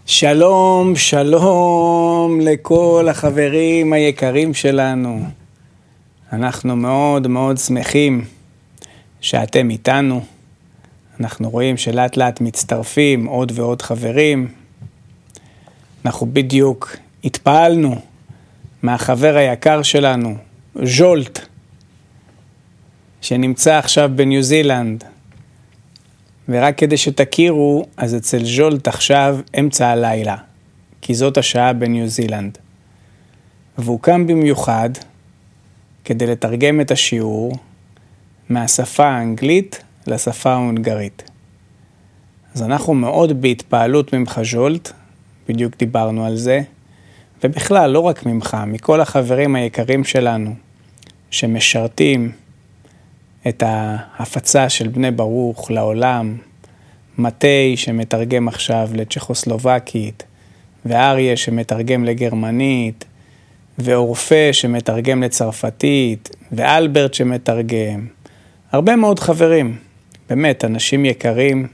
שלום, שלום לכל החברים היקרים שלנו. אנחנו מאוד מאוד שמחים שאתם איתנו. אנחנו רואים שלאט לאט מצטרפים עוד ועוד חברים. אנחנו בדיוק התפעלנו מהחבר היקר שלנו, ז'ולט, שנמצא עכשיו בניו זילנד. ורק כדי שתכירו, אז אצל ז'ולט עכשיו אמצע הלילה, כי זאת השעה בניו זילנד. והוא קם במיוחד כדי לתרגם את השיעור מהשפה האנגלית לשפה ההונגרית. אז אנחנו מאוד בהתפעלות ממך ז'ולט, בדיוק דיברנו על זה, ובכלל לא רק ממך, מכל החברים היקרים שלנו שמשרתים את ההפצה של בני ברוך לעולם, מתי שמתרגם עכשיו לצ'כוסלובקית, ואריה שמתרגם לגרמנית, ואורפה שמתרגם לצרפתית, ואלברט שמתרגם. הרבה מאוד חברים, באמת אנשים יקרים,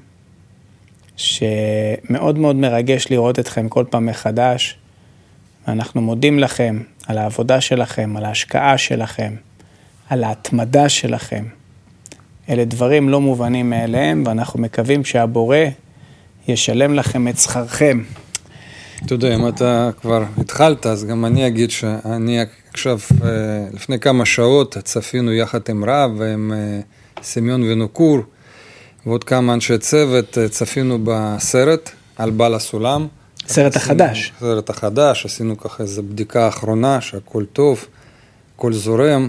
שמאוד מאוד מרגש לראות אתכם כל פעם מחדש, ואנחנו מודים לכם על העבודה שלכם, על ההשקעה שלכם, על ההתמדה שלכם. אלה דברים לא מובנים מאליהם, ואנחנו מקווים שהבורא ישלם לכם את שכרכם. אתה יודע, אם אתה כבר התחלת, אז גם אני אגיד שאני עכשיו, לפני כמה שעות, צפינו יחד עם רב ועם סמיון ונוקור, ועוד כמה אנשי צוות, צפינו בסרט על בעל הסולם. סרט החדש. סרט החדש, עשינו ככה איזו בדיקה אחרונה, שהכל טוב, הכל זורם,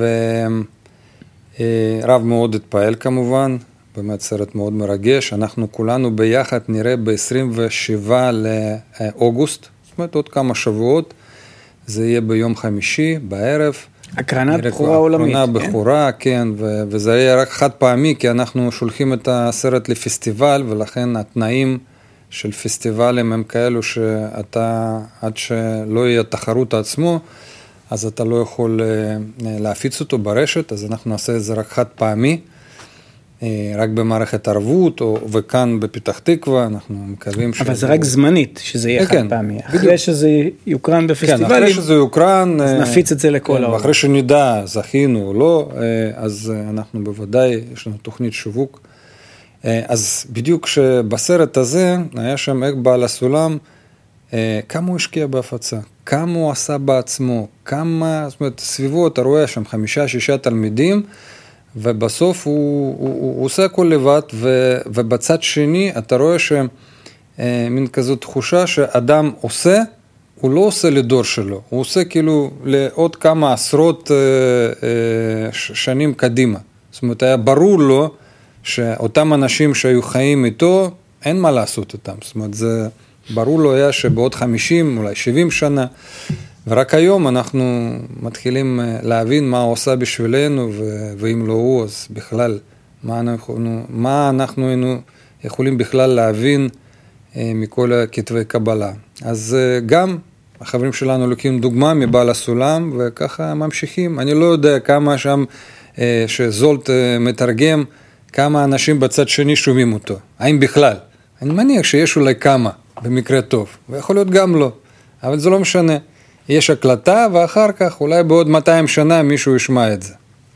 רב מאוד התפעל כמובן, באמת סרט מאוד מרגש. אנחנו כולנו ביחד נראה ב-27 לאוגוסט, זאת אומרת עוד כמה שבועות, זה יהיה ביום חמישי בערב. הקרנת בחורה עולמית. הקרנה בחורה, כן, וזה יהיה רק חד פעמי, כי אנחנו שולחים את הסרט לפסטיבל, ולכן התנאים של פסטיבלים הם כאלו שאתה, עד שלא יהיה תחרות עצמו, אז אתה לא יכול להפיץ אותו ברשת, אז אנחנו נעשה את זה רק חד פעמי, רק במערכת ערבות, וכאן בפתח תקווה, אנחנו מקווים אבל זה רק זמנית, שזה יהיה חד פעמי. אחרי שזה יוקרן בפסטיבלים, כן, אחרי שזה יוקרן, אז נפיץ את זה לכל העולם. ואחרי שנדע, זכינו או לא, אז אנחנו בוודאי, יש לנו תוכנית שיווק. אז בדיוק שבסרט הזה, היה שם איך בעל הסולם, כמה הוא השקיע בהפצה, כמה הוא עשה בעצמו, כמה, זאת אומרת, סביבו אתה רואה שם 5-6 תלמידים, ובסוף הוא עושה הכל לבד, ובצד שני אתה רואה שמין כזו תחושה שאדם עושה, הוא לא עושה לדור שלו, הוא עושה כאילו לעוד כמה עשרות שנים קדימה. זאת אומרת, היה ברור לו שאותם אנשים שהיו חיים איתו, אין מה לעשות איתם. זאת אומרת, זה ברור לו היה שבעוד 50, אולי 70 שנה, ורק היום אנחנו מתחילים להבין מה הוא עושה בשבילנו, ואם לא הוא, אז בכלל, מה אנחנו יכולים בכלל להבין מכל כתבי קבלה. אז גם החברים שלנו לוקחים דוגמה מבעל הסולם, וככה ממשיכים. אני לא יודע כמה שם שזולט מתרגם, כמה אנשים בצד שני שומעים אותו. האם בכלל? אני מניח שיש אולי כמה, במקרה טוב, ויכול להיות גם לא, אבל זה לא משנה. יש הקלטה, ואחר כך, אולי בעוד 200 שנה, מישהו ישמע את זה.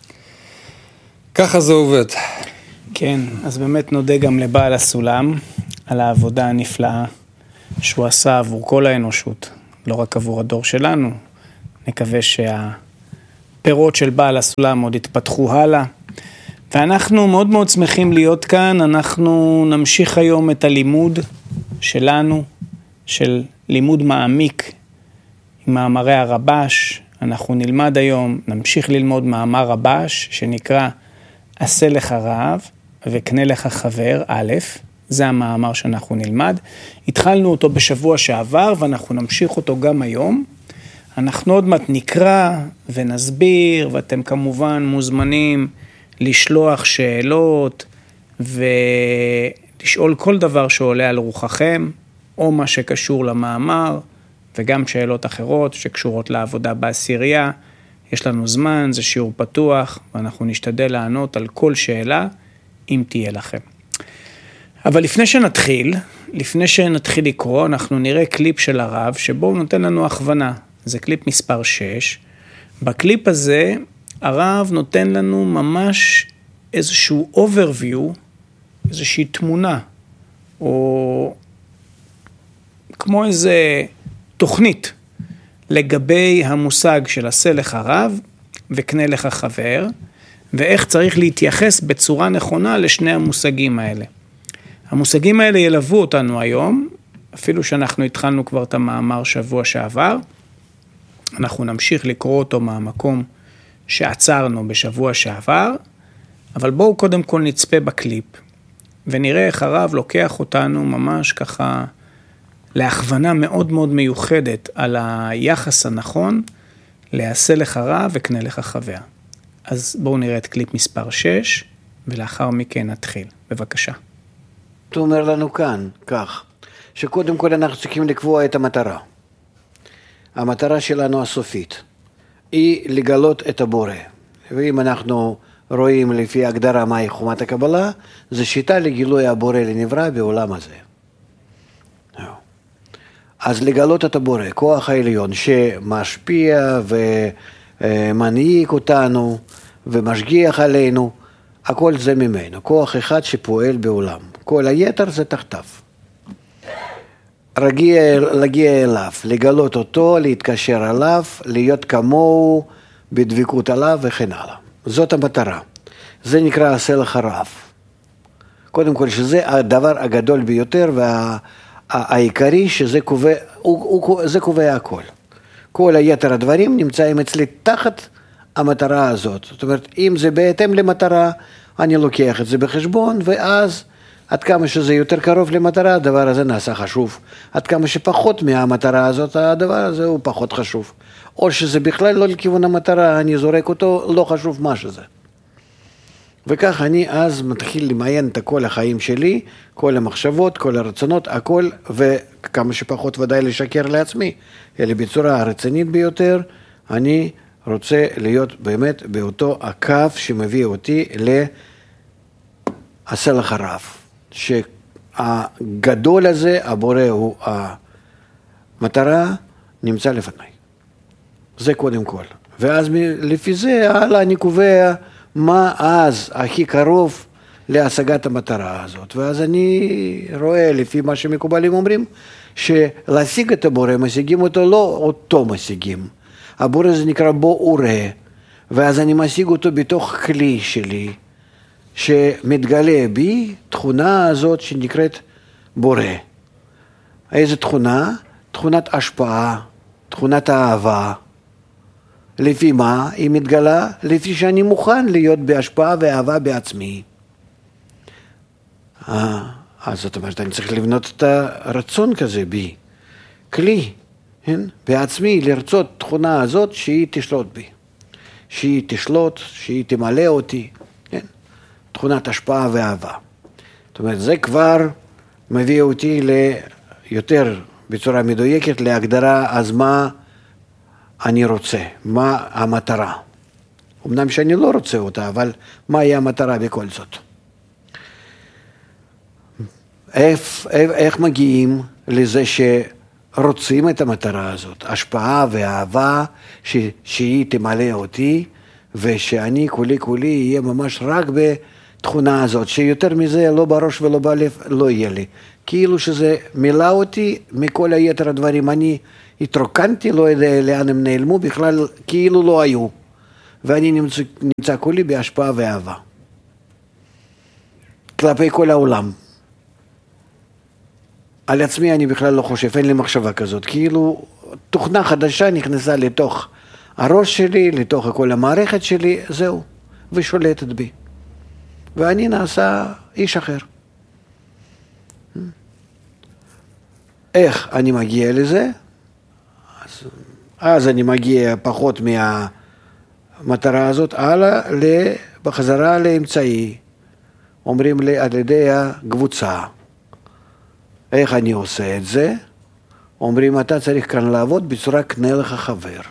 ככה זה עובד. כן, אז באמת נודה גם לבעל הסולם, על העבודה הנפלאה שהוא עשה עבור כל האנושות, לא רק עבור הדור שלנו. נקווה שהפירות של בעל הסולם עוד יתפתחו הלאה. ואנחנו מאוד מאוד שמחים להיות כאן. אנחנו נמשיך היום את הלימוד שלנו, של לימוד מעמיק עם מאמרי הרבש. אנחנו נלמד היום, נמשיך ללמוד מאמר רבש שנקרא עשה לך רב וקנה לך חבר א', זה המאמר שאנחנו נלמד. התחלנו אותו בשבוע שעבר ואנחנו נמשיך אותו גם היום. אנחנו עוד מעט נקרא ונסביר, ואתם כמובן מוזמנים לשלוח שאלות ולשאול כל דבר שעולה על רוחכם, או מה שקשור למאמר, וגם שאלות אחרות שקשורות לעבודה בעשירייה. יש לנו זמן, זה שיעור פתוח, ואנחנו נשתדל לענות על כל שאלה, אם תהיה לכם. אבל לפני שנתחיל, לפני שנתחיל לקרוא, אנחנו נראה קליפ של הרב, שבו הוא נותן לנו הכוונה. זה קליפ מספר 6. בקליפ הזה, הרב נותן לנו ממש איזשהו overview, איזושהי תמונה, או כמו איזה תוכנית, לגבי המושג של עשה לך רב, וקנה לך חבר, ואיך צריך להתייחס בצורה נכונה לשני המושגים האלה. המושגים האלה ילוו אותנו היום, אפילו שאנחנו התחלנו כבר את המאמר שבוע שעבר, אנחנו נמשיך לקרוא אותו מהמקום שעצרנו בשבוע שעבר, אבל בואו קודם כל נצפה בקליפ, ונראה איך הרב לוקח אותנו ממש ככה להכוונה מאוד מאוד מיוחדת על היחס הנכון, לעשה לך רב וקנה לך חבר. אז בואו נראה את קליפ מספר 6, ולאחר מכן נתחיל. בבקשה. הוא אומר לנו כאן, כך, שקודם כל אנחנו צריכים לקבוע את המטרה. המטרה שלנו הסופית היא לגלות את הבורא. ואם אנחנו רואים לפי הגדרה מהי חומת הקבלה, זה שיטה לגילוי הבורא לנברא בעולם הזה. אז לגלות את הבורא, כוח העליון שמשפיע ומנהיג אותנו ומשגיח עלינו, הכל זה ממנו, כוח אחד שפועל בעולם. כל היתר זה תחתיו. להגיע אליו, לגלות אותו, להתקשר אליו, להיות כמוהו, בדבקות עליו וכן הלאה. זאת המטרה. זה נקרא עשה לך רב. קודם כל שזה הדבר הגדול ביותר והעיקרי שזה קובע, זה קובע הכל. כל היתר הדברים נמצאים אצלי תחת המטרה הזאת. זאת אומרת, אם זה בהתאם למטרה, אני לוקח את זה בחשבון, ואז עד כמה שזה יותר קרוב למטרה, הדבר הזה נעשה חשוב. עד כמה שפחות מהמטרה הזאת, הדבר הזה הוא פחות חשוב. או שזה בכלל לא לכיוון המטרה, אני זורק אותו, לא חשוב מה שזה. וכך אני אז מתחיל למיין את כל החיים שלי, כל המחשבות, כל הרצונות, הכל, וכמה שפחות ודאי לשקר לעצמי, אלא בצורה הרצינית ביותר, אני רוצה להיות באמת באותו הקו שמביא אותי לעשה לך רב. שהגדול הזה, הבורא הוא המטרה, נמצא לפני. זה קודם כל. ואז לפי זה, הלאה אני קובע מה אז הכי קרוב להשגת המטרה הזאת. ואז אני רואה, לפי מה שמקובלים אומרים, שלהשיג את הבורא, משיגים אותו, לא אותו משיגים. הבורא זה נקרא בורא, ואז אני משיג אותו בתוך כלי שלי, שמתגלה בי תכונה הזאת שנקראת בורא. איזה תכונה? תכונת השפעה, תכונת האהבה. לפי מה היא מתגלה? לפי שאני מוכן להיות בהשפעה ואהבה בעצמי. אז זאת אומרת, אני צריך לבנות את הרצון כזה בי. כלי, כן? בעצמי לרצות תכונה הזאת שהיא תשלוט בי. שהיא תשלוט, שהיא תמלא אותי. כן? תכונת השפעה ואהבה. זאת אומרת, זה כבר מביא אותי ליותר בצורה מדויקת להגדרה, אז מה אני רוצה, מה המטרה. אמנם שאני לא רוצה אותה, אבל מהי המטרה בכל זאת. איך מגיעים לזה שרוצים את המטרה הזאת? השפעה ואהבה שהיא תמלא אותי, ושאני כולי יהיה ממש רק בתכונה הזאת, שיותר מזה לא בראש ולא בלב לא יהיה לי. כאילו שזה מילא אותי מכל היתר הדברים. אני התרוקנתי, לא יודע לאן הם נעלמו, בכלל כאילו לא היו. ואני נמצא כולי בהשפעה ואהבה. כלפי כל העולם. על עצמי אני בכלל לא חושב, אין לי מחשבה כזאת. כאילו תוכנה חדשה נכנסה לתוך הראש שלי, לתוך כל המערכת שלי, זהו, ושולטת בי. ואני נעשה איש אחר. איך אני מגיע לזה? אז אני מגיע פחות מהמטרה הזאת, הלאה בחזרה לאמצעי. אומרים לי על ידי הקבוצה. איך אני עושה את זה? אומרים, אתה צריך כאן לעבוד בצורה קנה לך חבר.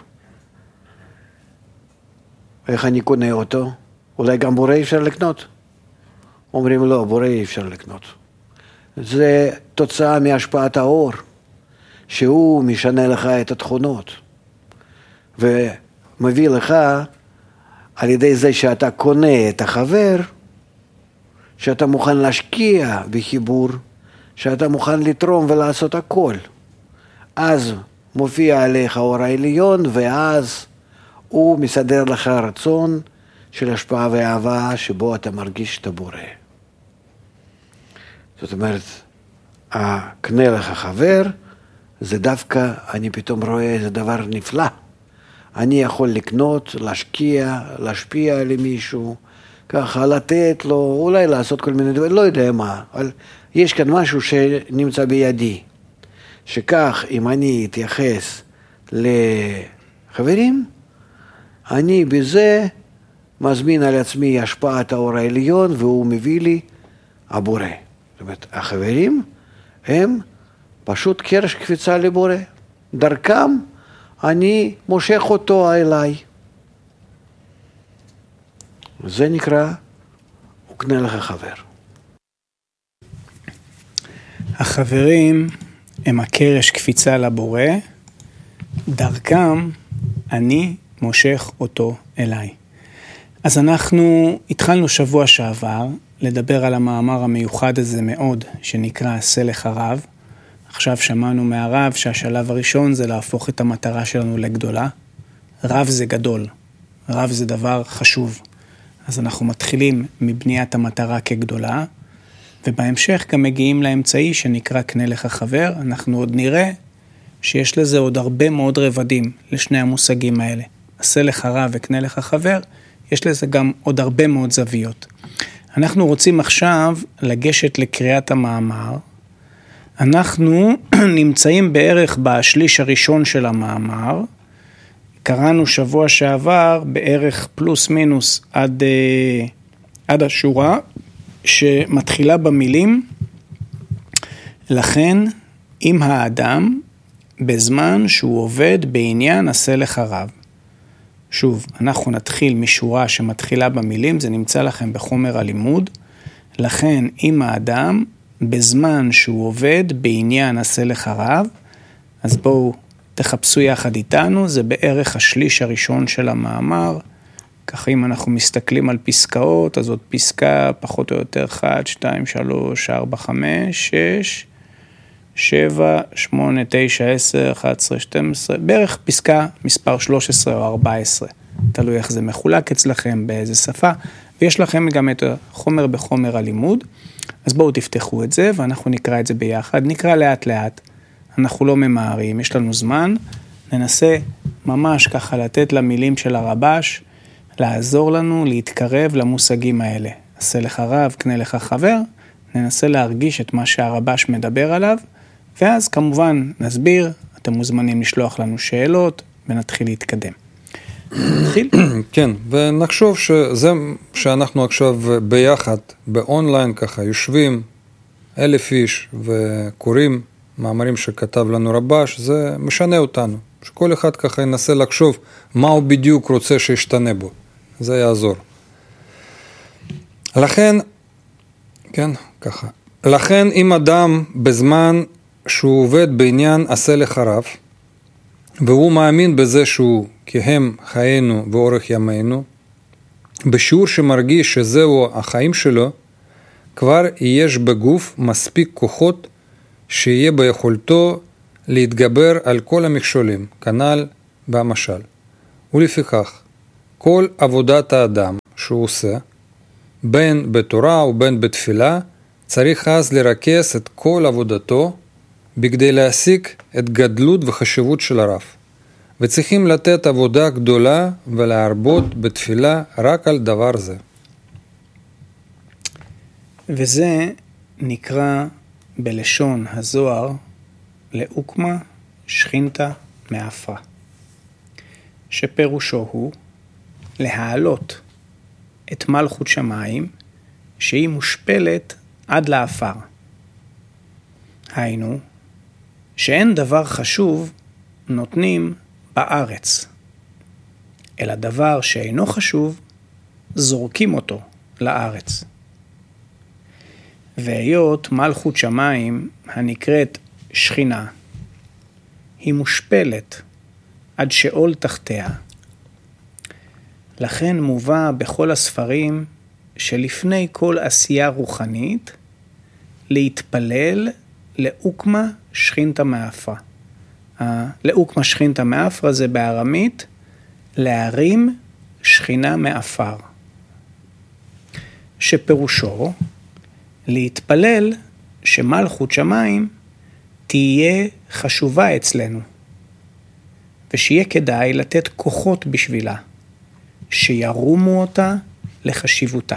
איך אני קונה אותו? אולי גם בורא אפשר לקנות. אומרים, לא, בורא אי אפשר לקנות. זה תוצאה מהשפעת האור, שהוא משנה לך את התכונות, ומביא לך על ידי זה שאתה קונה את החבר, שאתה מוכן להשקיע בחיבור, שאתה מוכן לתרום ולעשות הכל. אז מופיע עליך האור העליון, ואז הוא מסדר לך רצון של השפעה ואהבה, שבו אתה מרגיש שאתה בורא. זאת אומרת, הקנה לך חבר, זה דווקא, אני פתאום רואה איזה דבר נפלא. אני יכול לקנות, להשקיע, להשפיע למישהו, ככה לתת לו, אולי לעשות כל מיני דברים, לא יודע מה, אבל יש כאן משהו שנמצא בידי, שכך אם אני אתייחס לחברים, אני בזה מזמין על עצמי השפעת האור העליון, והוא מביא לי הבורא. זאת אומרת, החברים הם פשוט קרש קפיצה לבורא. דרכם אני מושך אותו אליי. זה נקרא, הוא קנה לך חבר. החברים הם הקרש קפיצה לבורא, דרכם אני מושך אותו אליי. אז אנחנו התחלנו שבוע שעבר לדבר על המאמר המיוחד הזה מאוד, שנקרא עשה לך רב. עכשיו שמענו מהרב שהשלב הראשון זה להפוך את המטרה שלנו לגדולה. רב זה גדול, רב זה דבר חשוב. אז אנחנו מתחילים מבניית המטרה כגדולה, ובהמשך גם מגיעים לאמצעי שנקרא קנה לך חבר. אנחנו עוד נראה שיש לזה עוד הרבה מאוד רבדים לשני המושגים האלה. עשה לך רב וקנה לך חבר, יש לזה גם עוד הרבה מאוד זוויות. אנחנו רוצים עכשיו לגשת לקריאת המאמר. אנחנו נמצאים בערך בשליש הראשון של המאמר. קראנו שבוע שעבר בערך פלוס מינוס עד השורה שמתחילה במילים, לכן אם האדם בזמן שהוא עובד בעניין עשה לך רב. שוב, אנחנו נתחיל משורה שמתחילה במילים, זה נמצא לכם בחומר הלימוד. לכן אם האדם בזמן שהוא עובד בעניין עשה לך רב, אז בואו תחפשו יחד איתנו, זה בערך השליש הראשון של המאמר. ככה אם אנחנו מסתכלים על פסקאות, אז עוד פסקה פחות או יותר 1, 2, 3, 4, 5, 6, 7, 8, 9, 10, 11, 12, בערך פסקה מספר 13 או 14. תלוי איך זה מחולק אצלכם, באיזה שפה, ויש לכם גם את החומר בחומר הלימוד. אז בואו תפתחו את זה, ואנחנו נקרא את זה ביחד. נקרא לאט לאט, אנחנו לא ממהרים, יש לנו זמן. ננסה ממש ככה לתת למילים של הרבש, לעזור לנו להתקרב למושגים האלה. עשה לך רב, קנה לך חבר, ננסה להרגיש את מה שהרבש מדבר עליו, ואז כמובן נסביר, אתם מוזמנים לשלוח לנו שאלות, ונתחיל להתקדם. נתחיל? כן, ונחשוב שזה שאנחנו עכשיו ביחד, באונליין ככה, יושבים 1,000 איש וקוראים מאמרים שכתב לנו רבש, זה משנה אותנו. שכל אחד ככה ינסה לחשוב מה הוא בדיוק רוצה שישתנה בו. זה יעזור. לכן, כן, ככה. לכן אם אדם בזמן שהוא עובד בעניין עשה לך רב, והוא מאמין בזה שהוא כהם חיינו ואורך ימינו, בשיעור שמרגיש שזהו החיים שלו, כבר יש בגוף מספיק כוחות שיהיה ביכולתו להתגבר על כל המכשולים, כנ"ל במשל. ולפיכך, כל עבודת האדם שהוא עושה, בין בתורה ובין בתפילה, צריך אז לרכז את כל עבודתו, בכדי להשיג את גדלות וחשיבות של הרב. וצריכים לתת עבודה גדולה ולהרבות בתפילה רק על דבר זה. וזה נקרא בלשון הזוהר לאוקמה שכינתה מאפרה, שפירושו הוא להעלות את מלכות שמיים שהיא מושפלת עד לאפר. היינו שאין דבר חשוב נותנים בארץ, אלא דבר שאינו חשוב זורקים אותו לארץ. והיות מלכות שמיים הנקראת שכינה, היא מושפלת עד שאול תחתיה. לכן מובא בכל הספרים שלפני כל עשייה רוחנית, להתפלל לאוקמה שכינתא מאפרא. לאוקמה שכינתא מאפרא זה בארמית, להרים שכינה מאפר. שפירושו, להתפלל שמלכות שמיים תהיה חשובה אצלנו, ושיהיה כדאי לתת כוחות בשבילה, שירומו אותה לחשיבותה.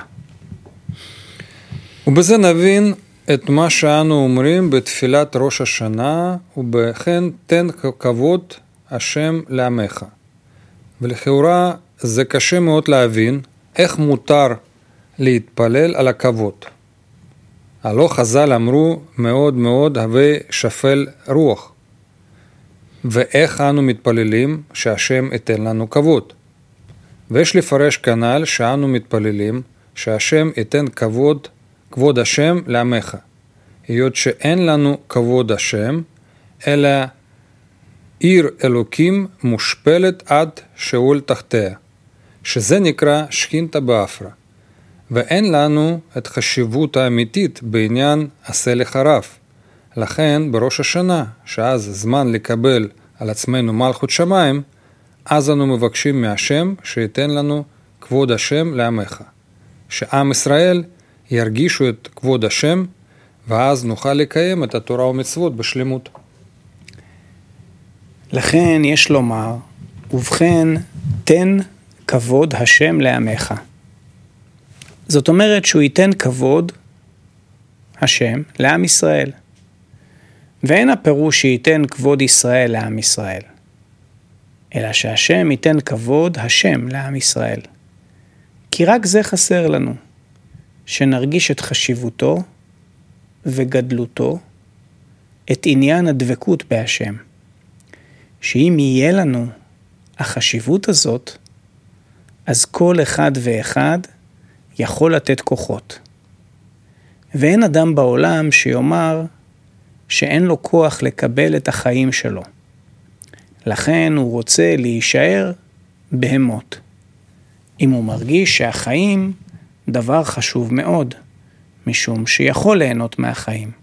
ובזה נבין את מה שאנו אומרים בתפילת ראש השנה, ובכן תן כבוד השם לעמך. ולכאורה זה קשה מאוד להבין איך מותר להתפלל על הכבוד. הלא חז"ל אמרו מאוד מאוד הווה שפל רוח. ואיך אנו מתפללים שהשם ייתן לנו כבוד. ויש לפרש כנ"ל שאנו מתפללים שהשם ייתן כבוד השם לעמך. היות שאין לנו כבוד השם, אלא עיר אלוקים מושפלת עד שאול תחתיה, שזה נקרא שכינתא באפרא. ואין לנו את חשיבות האמיתית בעניין עשה לך רב. לכן בראש השנה, שאז זמן לקבל על עצמנו מלכות שמיים, אז אנו מבקשים מהשם שייתן לנו כבוד השם לעמך. שעם ישראל ירגישו את כבוד השם, ואז נוכל לקיים את התורה ומצוות בשלמות. לכן יש לומר, ובכן תן כבוד השם לעמך. זאת אומרת שהוא ייתן כבוד השם לעם ישראל. ואין הפירוש שייתן כבוד ישראל לעם ישראל, אלא שהשם ייתן כבוד השם לעם ישראל. כי רק זה חסר לנו, שנרגיש את חשיבותו וגדלותו, את עניין הדבקות בהשם. שאם יהיה לנו החשיבות הזאת, אז כל אחד ואחד יכול לתת כוחות. ואין אדם בעולם שיאמר שאין לו כוח לקבל את החיים שלו. לכן הוא רוצה להישאר בהמות. אם הוא מרגיש שהחיים דבר חשוב מאוד, משום שיכול ליהנות מהחיים.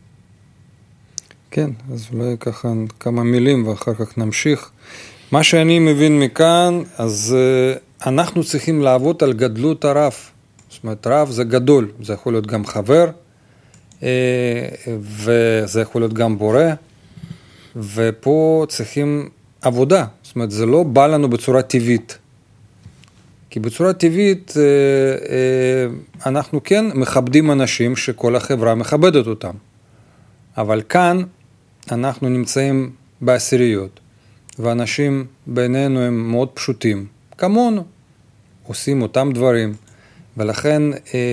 כן, אז אולי ככה כמה מילים ואחר כך נמשיך. מה שאני מבין מכאן, אז אנחנו צריכים לעבוד על גדלות הרב. זאת אומרת, רב זה גדול, זה יכול להיות גם חבר, וזה יכול להיות גם בורא, ופה צריכים עבודה. זאת אומרת, זה לא בא לנו בצורה טבעית. כי בצורה טבעית אנחנו כן מכבדים אנשים שכל החברה מכבדת אותם. אבל כאן אנחנו נמצאים בעשיריות, ואנשים בינינו הם מאוד פשוטים, כמונו, עושים אותם דברים, ולכן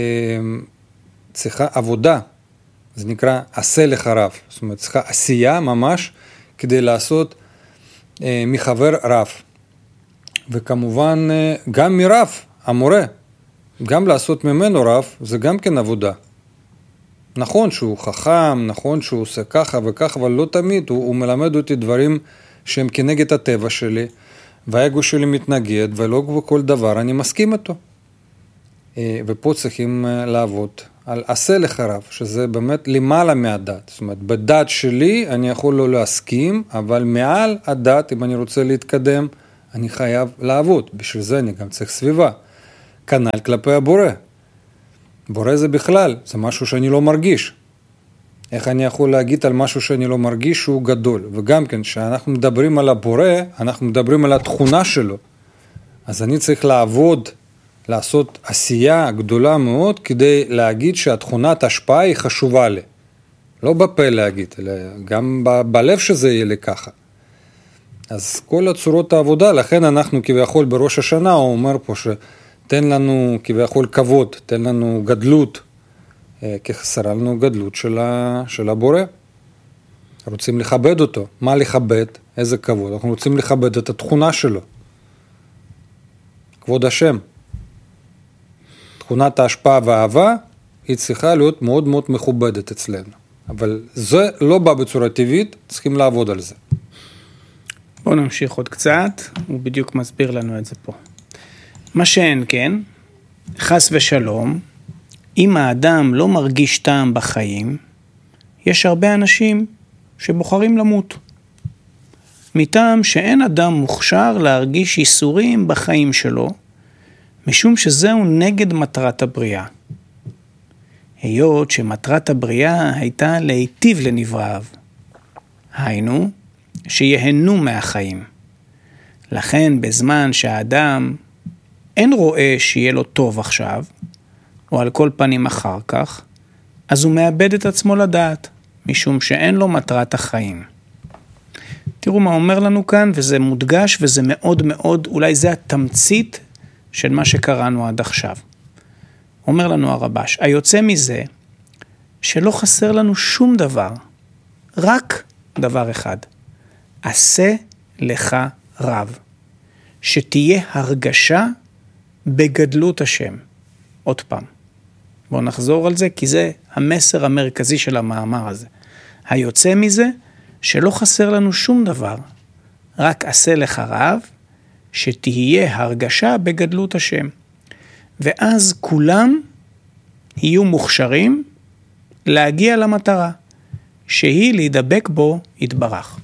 צריכה עבודה, זה נקרא עשה לך רב, זאת אומרת צריכה עשייה ממש כדי לעשות מחבר רב. וכמובן גם מרב, המורה, גם לעשות ממנו רב, זה גם כן עבודה. נכון שהוא חכם, נכון שהוא עושה ככה וככה, אבל לא תמיד, הוא מלמד אותי דברים שהם כנגד הטבע שלי, והאגו שלי מתנגד, ולא בכל דבר אני מסכים איתו. ופה צריכים לעבוד על עשה לך רב, שזה באמת למעלה מהדת. זאת אומרת, בדת שלי אני יכול לא להסכים, אבל מעל הדת, אם אני רוצה להתקדם, אני חייב לעבוד. בשביל זה אני גם צריך סביבה. כנ"ל כלפי הבורא. בורא זה בכלל, זה משהו שאני לא מרגיש. איך אני יכול להגיד על משהו שאני לא מרגיש שהוא גדול? וגם כן, כשאנחנו מדברים על הבורא, אנחנו מדברים על התכונה שלו. אז אני צריך לעבוד, לעשות עשייה גדולה מאוד, כדי להגיד שהתכונת ההשפעה היא חשובה לי. לא בפה להגיד, אלא גם בלב שזה יהיה לי ככה. אז כל הצורות העבודה, לכן אנחנו כביכול בראש השנה, הוא אומר פה תן לנו כביכול כבוד, תן לנו גדלות, כי חסרה לנו גדלות של הבורא. רוצים לכבד אותו. מה לכבד? איזה כבוד? אנחנו רוצים לכבד את התכונה שלו. כבוד השם. תכונת ההשפעה והאהבה היא צריכה להיות מאוד מאוד מכובדת אצלנו. אבל זה לא בא בצורה טבעית, צריכים לעבוד על זה. בואו נמשיך עוד קצת, הוא בדיוק מסביר לנו את זה פה. מה שאין כן, חס ושלום, אם האדם לא מרגיש טעם בחיים, יש הרבה אנשים שבוחרים למות. מטעם שאין אדם מוכשר להרגיש איסורים בחיים שלו, משום שזהו נגד מטרת הבריאה. היות שמטרת הבריאה הייתה להיטיב לנבראיו. היינו, שיהנו מהחיים. לכן בזמן שהאדם אין רואה שיהיה לו טוב עכשיו, או על כל פנים אחר כך, אז הוא מאבד את עצמו לדעת, משום שאין לו מטרת החיים. תראו מה אומר לנו כאן, וזה מודגש, וזה מאוד מאוד, אולי זה התמצית של מה שקראנו עד עכשיו. אומר לנו הרבש, היוצא מזה, שלא חסר לנו שום דבר, רק דבר אחד, עשה לך רב, שתהיה הרגשה בגדלות השם. עוד פעם, בואו נחזור על זה, כי זה המסר המרכזי של המאמר הזה. היוצא מזה, שלא חסר לנו שום דבר, רק עשה לך רב, שתהיה הרגשה בגדלות השם. ואז כולם יהיו מוכשרים להגיע למטרה, שהיא להידבק בו יתברך.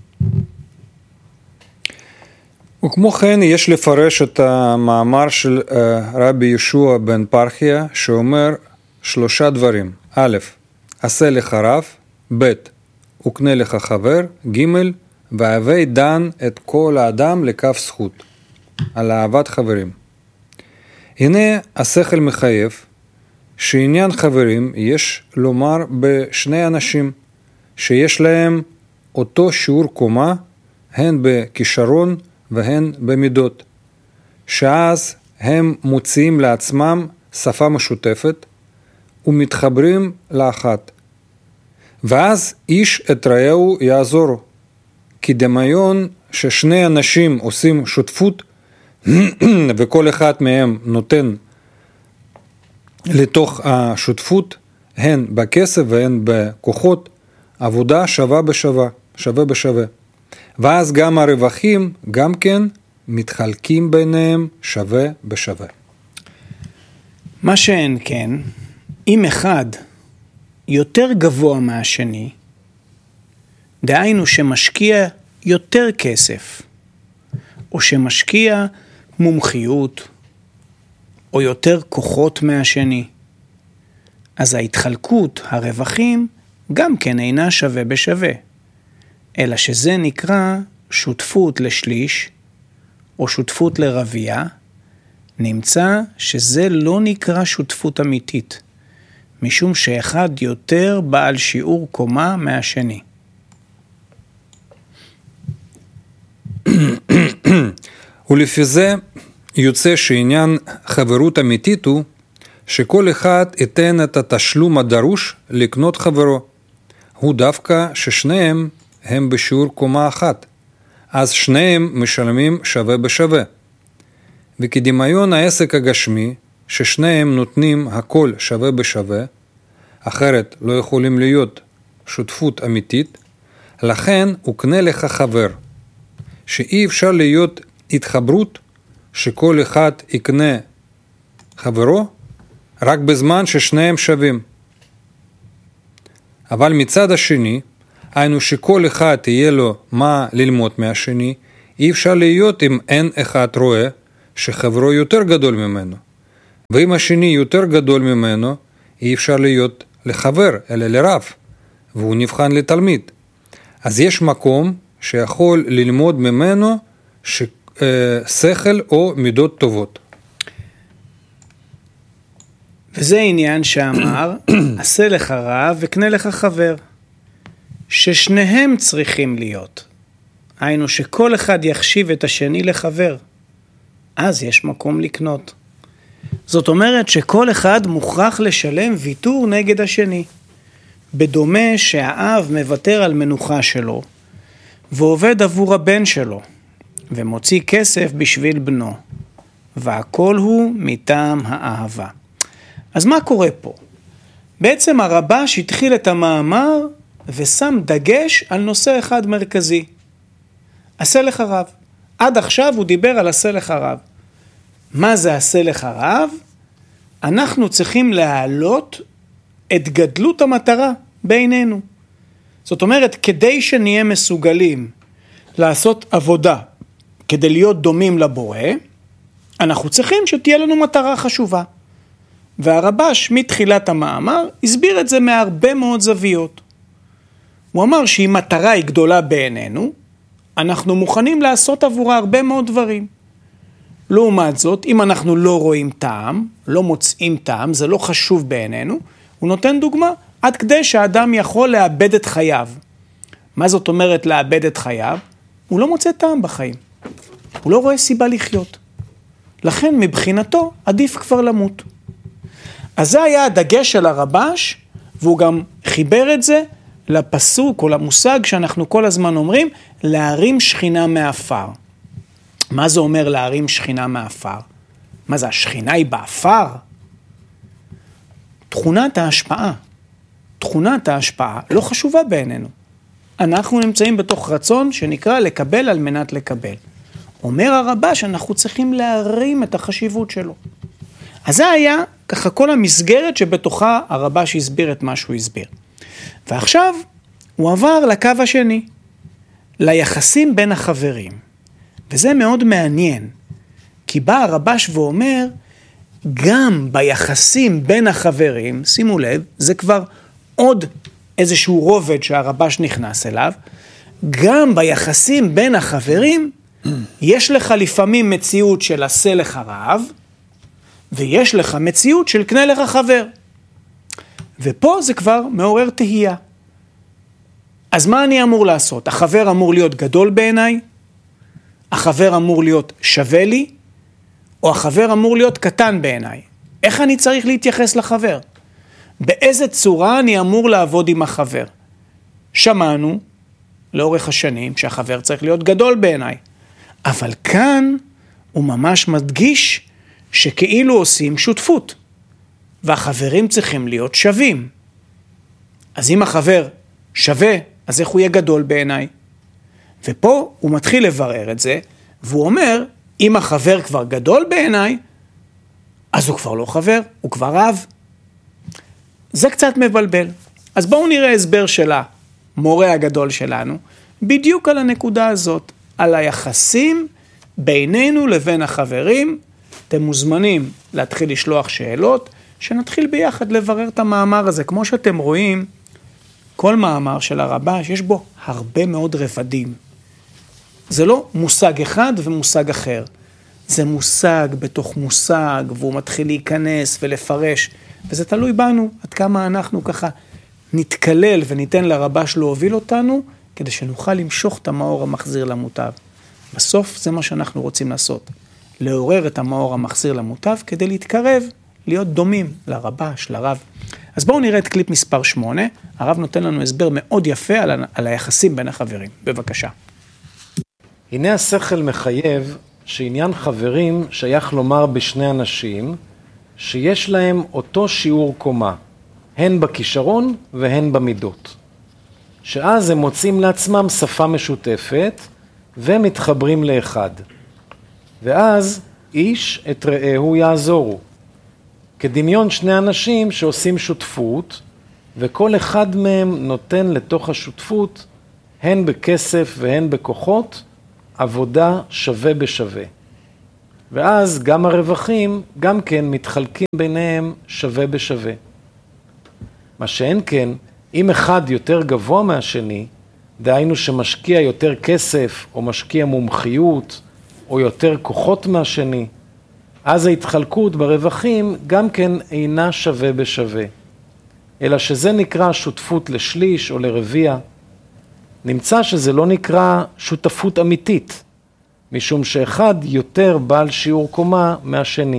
וכמו כן יש לפרש את המאמר של רבי ישוע בן פרחיה, שאומר 3 דברים. א', עשה לך רב, ב', וקנה לך חבר, ג', והווי דן את כל האדם לכף זכות, על אהבת חברים. הנה השכל מחייב, שעניין חברים יש לומר בשני אנשים, שיש להם אותו שיעור קומה, הן בכישרון והן במידות, שאז הם מוציאים לעצמם שפה משותפת, ומתחברים לאחת. ואז איש את רעהו יעזור, כי דמיון ששני אנשים עושים שותפות, וכל אחד מהם נותן לתוך השותפות, הן בכסף והן בכוחות, עבודה שווה בשווה, שווה בשווה. ואז גם הרווחים, גם כן, מתחלקים ביניהם שווה בשווה. מה שאין כן, אם אחד יותר גבוה מהשני, דהיינו שמשקיע יותר כסף, או שמשקיע מומחיות, או יותר כוחות מהשני, אז ההתחלקות, הרווחים, גם כן אינה שווה בשווה, אלא שזה נקרא שותפות לשליש, או שותפות לרבייה, נמצא שזה לא נקרא שותפות אמיתית, משום שאחד יותר בעל שיעור קומה מהשני. ולפי זה יוצא שעניין חברות אמיתית הוא שכל אחד ייתן את התשלום הדרוש לקנות חברו. הוא דווקא ששניהם הם בשיעור קומה אחת, אז שניהם משלמים שווה בשווה. וכדמיון העסק הגשמי, ששניהם נותנים הכל שווה בשווה, אחרת לא יכולים להיות שותפות אמיתית, לכן וקנה לך חבר, שאי אפשר להיות התחברות שכל אחד יקנה חברו רק בזמן ששניהם שווים. אבל מצד השני, היינו שכל אחד יהיה לו מה ללמוד מהשני, אי אפשר להיות אם אין אחד רואה שחברו יותר גדול ממנו. ואם השני יותר גדול ממנו, אי אפשר להיות לחבר, אלא לרב, והוא נבחן לתלמיד. אז יש מקום שיכול ללמוד ממנו שכל או מידות טובות. וזה עניין שאמר, עשה לך רב וקנה לך חבר, ששניהם צריכים להיות. היינו שכל אחד יחשיב את השני לחבר, אז יש מקום לקנות. זאת אומרת שכל אחד מוכרח לשלם ויתור נגד השני, בדומה שהאב מוותר על מנוחה שלו, ועובד עבור הבן שלו, ומוציא כסף בשביל בנו, והכל הוא מטעם האהבה. אז מה קורה פה? בעצם הרבש התחיל את המאמר ושם דגש על נושא אחד מרכזי. הסלח הרב. עד עכשיו הוא דיבר על הסלח הרב. מה זה הסלח הרב? אנחנו צריכים להעלות את גדלות המטרה בעינינו. זאת אומרת, כדי שנהיה מסוגלים לעשות עבודה, כדי להיות דומים לבורא, אנחנו צריכים שתהיה לנו מטרה חשובה. והרבש מתחילת המאמר הסביר את זה מהרבה מאוד זוויות. הוא אמר שאם מטרה היא גדולה בעינינו, אנחנו מוכנים לעשות עבורה הרבה מאוד דברים. לעומת זאת, אם אנחנו לא רואים טעם, לא מוצאים טעם, זה לא חשוב בעינינו, הוא נותן דוגמה, עד כדי שהאדם יכול לאבד את חייו. מה זאת אומרת לאבד את חייו? הוא לא מוצא טעם בחיים. הוא לא רואה סיבה לחיות. לכן מבחינתו עדיף כבר למות. אז זה היה הדגש של הרבש, והוא גם חיבר את זה לפסוק או למושג שאנחנו כל הזמן אומרים, להרים שכינה מאפר. מה זה אומר להרים שכינה מאפר? מה זה, השכינה היא באפר? תכונת ההשפעה. תכונת ההשפעה לא חשובה בעינינו. אנחנו נמצאים בתוך רצון שנקרא לקבל על מנת לקבל. אומר הרבש, אנחנו צריכים להרים את החשיבות שלו. אז זה היה ככה כל המסגרת שבתוכה הרבש הסביר את מה שהוא הסביר. ועכשיו הוא עבר לקו השני, ליחסים בין החברים. וזה מאוד מעניין, כי בא הרבש ואומר, גם ביחסים בין החברים, שימו לב, זה כבר עוד איזשהו רובד שהרבש נכנס אליו, גם ביחסים בין החברים, יש לך לפעמים מציאות של עשה לך רב, ויש לך מציאות של קנה לך חבר. ופה זה כבר מעורר תהייה. אז מה אני אמור לעשות? החבר אמור להיות גדול בעיניי? החבר אמור להיות שווה לי? או החבר אמור להיות קטן בעיניי? איך אני צריך להתייחס לחבר? באיזה צורה אני אמור לעבוד עם החבר? שמענו לאורך השנים שהחבר צריך להיות גדול בעיניי. אבל כאן הוא ממש מדגיש שכאילו עושים שותפות. והחברים צריכים להיות שווים. אז אם החבר שווה, אז איך הוא יהיה גדול בעיניי? ופה הוא מתחיל לברר את זה, והוא אומר, אם החבר כבר גדול בעיניי, אז הוא כבר לא חבר, הוא כבר רב. זה קצת מבלבל. אז בואו נראה הסבר שלה, מורה הגדול שלנו, בדיוק על הנקודה הזאת, על היחסים בינינו לבין החברים. אתם מוזמנים להתחיל לשלוח שאלות, שנתחיל ביחד לברר את המאמר הזה. כמו שאתם רואים, כל מאמר של הרבש יש בו הרבה מאוד רבדים. זה לא מושג אחד ומושג אחר. זה מושג בתוך מושג, והוא מתחיל להיכנס ולפרש, וזה תלוי בנו, עד כמה אנחנו ככה נתקלל וניתן לרבש להוביל אותנו, כדי שנוכל למשוך את המאור המחזיר למוטב. בסוף זה מה שאנחנו רוצים לעשות. לעורר את המאור המחזיר למוטב, כדי להתקרב, להיות דומים לרבש, לרב. אז בואו נראה את קליפ מספר 8. הרב נותן לנו הסבר מאוד יפה על היחסים בין החברים. בבקשה. הנה השכל מחייב שעניין חברים שייך לומר בשני אנשים שיש להם אותו שיעור קומה, הן בכישרון והן במידות. שאז הם מוצאים לעצמם שפה משותפת ומתחברים לאחד. ואז איש את רעהו יעזורו. כדמיון שני אנשים שעושים שותפות, וכל אחד מהם נותן לתוך השותפות, הן בכסף והן בכוחות, עבודה שווה בשווה. ואז גם הרווחים גם כן מתחלקים ביניהם שווה בשווה. מה שאין כן, אם אחד יותר גבוה מהשני, דהיינו שמשקיע יותר כסף או משקיע מומחיות או יותר כוחות מהשני, אז ההתחלקות ברווחים גם כן אינה שווה בשווה. אלא שזה נקרא שותפות לשליש או לרביע. נמצא שזה לא נקרא שותפות אמיתית, משום שאחד יותר בעל שיעור קומה מהשני.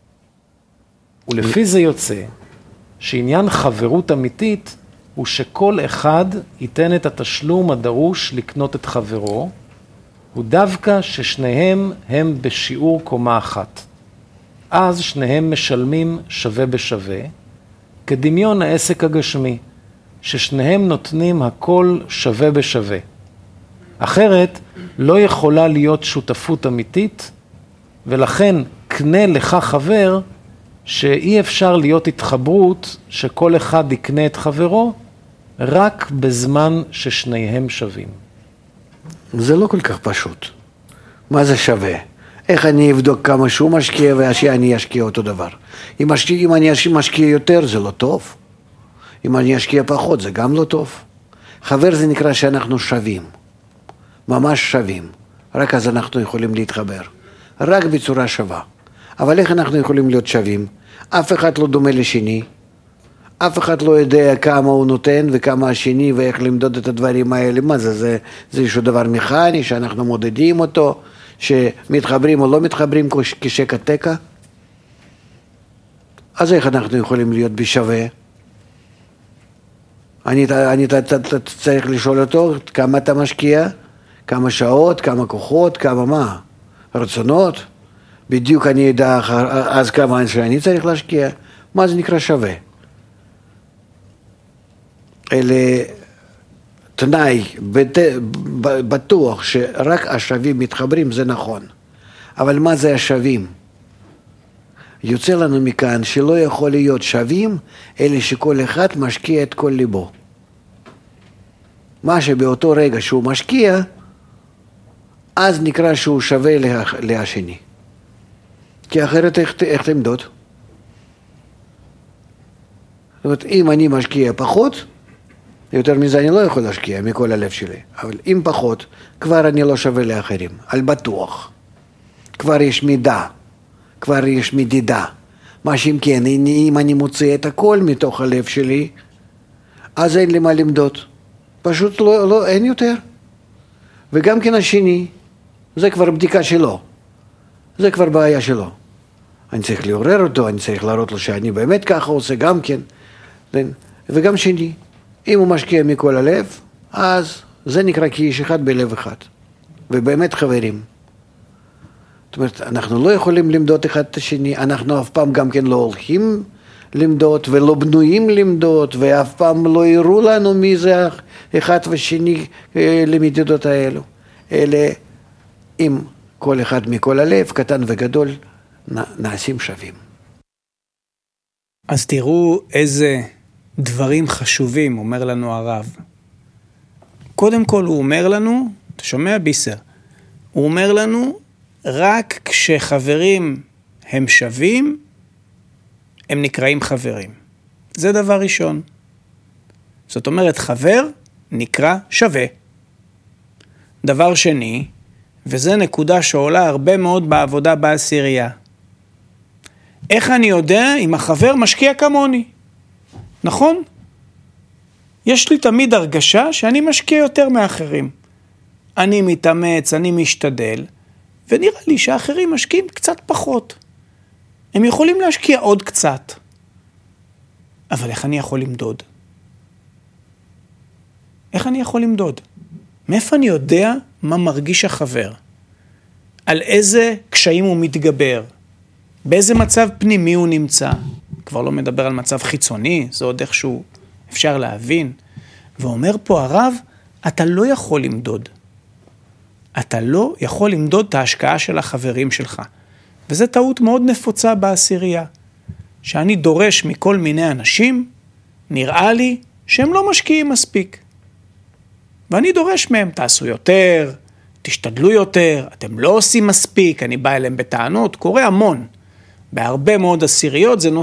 ולפי זה יוצא שעניין חברות אמיתית הוא שכל אחד ייתן את התשלום הדרוש לקנות את חברו, הוא דווקא ששניהם הם בשיעור קומה אחת. אז שניהם משלמים שווה בשווה, כדמיון העסק הגשמי, ששניהם נותנים הכל שווה בשווה. אחרת לא יכולה להיות שותפות אמיתית, ולכן קנה לך חבר שאי אפשר להיות התחברות שכל אחד יקנה את חברו רק בזמן ששניהם שווים. זה לא כל כך פשוט. מה זה שווה? איך אני אבדוק כמה שהוא משקיע ואני אשקיע אותו דבר? אם אני משקיע יותר זה לא טוב. אם אני אשקיע פחות זה גם לא טוב. חבר זה נקרא שאנחנו שווים. ממש שווים. רק אז אנחנו יכולים להתחבר. רק בצורה שווה. אבל איך אנחנו יכולים להיות שווים? אף אחד לא דומה לשני. אף אחד לא יודע כמה הוא נותן וכמה השני ואיך למדוד את הדברים האלה. מה זה? זה איזשהו דבר מכני שאנחנו מודדים אותו, שמתחברים או לא מתחברים כשקע-תקע. אז איך אנחנו יכולים להיות בשווה? אני צריך לשאול אותו כמה אתה משקיע, כמה שעות, כמה כוחות, כמה מה? רצונות? בדיוק אני יודע אז כמה שאני צריך להשקיע. מה זה נקרא שווה? אלה תנאי בטוח שרק השווים מתחברים, זה נכון. אבל מה זה השווים? יוצא לנו מכאן שלא יכול להיות שווים, אלא שכל אחד משקיע את כל ליבו. מה שבאותו רגע שהוא משקיע, אז נקרא שהוא שווה להשני. כי אחרת איך תמדוד? זאת אומרת, אם אני משקיע פחות, יותר מזה אני לא יכול להשקיע מכל הלב שלי. אבל אם פחות, כבר אני לא שווה לאחרים, על בטוח. כבר יש מידה, כבר יש מדידה. מה שאם כן, אם אני מוצא את הכל מתוך הלב שלי, אז אין לי מה למדוד. פשוט לא, אין יותר. וגם כן השני, זה כבר בדיקה שלו. זה כבר בעיה שלו. אני צריך לעורר אותו, אני צריך להראות לו שאני באמת ככה עושה גם כן. וגם שני, אם הוא משקיע מכל הלב, אז זה נקרא כאיש אחד בלב אחד. ובאמת חברים. זאת אומרת, אנחנו לא יכולים למדוד אחד את השני, אנחנו אף פעם גם כן לא הולכים למדוד, ולא בנויים למדוד, ואף פעם לא יראו לנו מי זה אחד ושני למדידות האלו. אלה, אם כל אחד מכל הלב, קטן וגדול, נעשים שווים. אז תראו איזה דברים חשובים, אומר לנו הרב. קודם כל הוא אומר לנו, אתה שומע ביסר? הוא אומר לנו, רק כשחברים הם שווים, הם נקראים חברים. זה דבר ראשון. זאת אומרת, חבר נקרא שווה. דבר שני, וזה נקודה שעולה הרבה מאוד בעבודה בעשירייה. איך אני יודע אם החבר משקיע כמוני? נכון? יש לי תמיד הרגשה שאני משקיע יותר מאחרים. אני מתאמץ, אני משתדל, ונראה לי שהאחרים משקיעים קצת פחות. הם יכולים להשקיע עוד קצת. אבל איך אני יכול למדוד? איך אני יכול למדוד? מאיפה אני יודע מה מרגיש החבר? על איזה קשיים הוא מתגבר? באיזה מצב פנימי הוא נמצא? כבר לא מדבר על מצב חיצוני, זה עוד איכשהו אפשר להבין. ואומר פה הרב, אתה לא יכול למדוד. אתה לא יכול למדוד את ההשקעה של החברים שלך. וזו טעות מאוד נפוצה בעשירייה. שאני דורש מכל מיני אנשים, נראה לי שהם לא משקיעים מספיק. ואני דורש מהם, תעשו יותר, תשתדלו יותר, אתם לא עושים מספיק, אני בא אליהם בטענות, קורה המון. בהרבה מאוד עשיריות זה